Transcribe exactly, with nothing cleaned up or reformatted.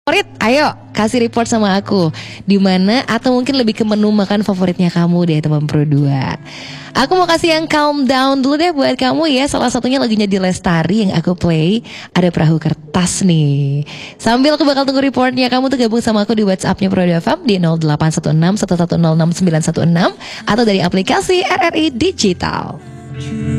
favorit, ayo kasih report sama aku. Di mana atau mungkin lebih ke menu makan favoritnya kamu deh teman Pro dua. Aku mau kasih yang calm down dulu deh buat kamu ya. Salah satunya lagunya di Lestari yang aku play, ada Perahu Kertas nih. Sambil aku bakal tunggu reportnya, kamu tuh gabung sama aku di WhatsAppnya Pro dua F M di nol delapan satu enam satu satu nol enam sembilan satu enam atau dari aplikasi R R I Digital.